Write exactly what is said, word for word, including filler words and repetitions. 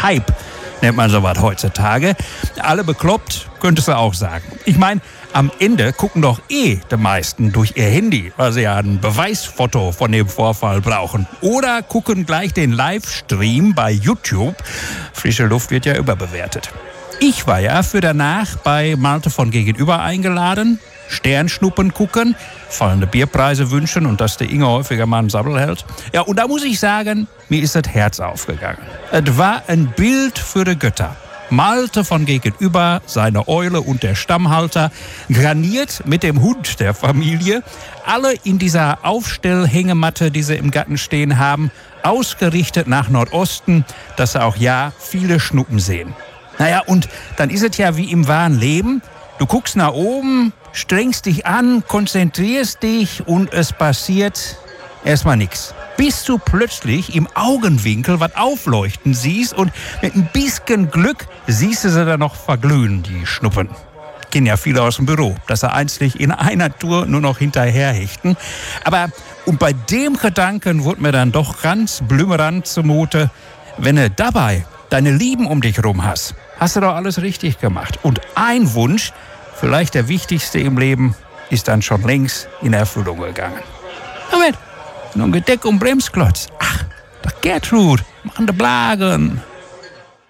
Hype nennt man sowas heutzutage. Alle bekloppt, könntest du auch sagen. Ich meine, am Ende gucken doch eh die meisten durch ihr Handy, weil sie ja ein Beweisfoto von dem Vorfall brauchen. Oder gucken gleich den Livestream bei YouTube. Frische Luft wird ja überbewertet. Ich war ja für danach bei Malte von Gegenüber eingeladen. Sternschnuppen gucken, fallende Bierpreise wünschen und dass der Inge häufiger mal einen Sabbel hält. Ja, und da muss ich sagen, mir ist das Herz aufgegangen. Es war ein Bild für die Götter. Malte von Gegenüber, seine Eule und der Stammhalter, garniert mit dem Hund der Familie, alle in dieser Aufstellhängematte, die sie im Garten stehen haben, ausgerichtet nach Nordosten, dass sie auch ja viele Schnuppen sehen. Naja, und dann ist es ja wie im wahren Leben. Du guckst nach oben, strengst dich an, konzentrierst dich und es passiert erstmal nichts. Bis du plötzlich im Augenwinkel was aufleuchten siehst und mit ein bisschen Glück siehst du sie dann noch verglühen, die Schnuppen. Kennen ja viele aus dem Büro, dass sie einzig in einer Tour nur noch hinterherhechten. Aber und bei dem Gedanken wurde mir dann doch ganz blümerant zumute, wenn du dabei deine Lieben um dich rum hast, hast du doch alles richtig gemacht. Und ein Wunsch, vielleicht der wichtigste im Leben, ist dann schon längst in Erfüllung gegangen. Moment, nur ein Gedeck und Bremsklotz. Ach, doch Gertrud, machen die Blagen.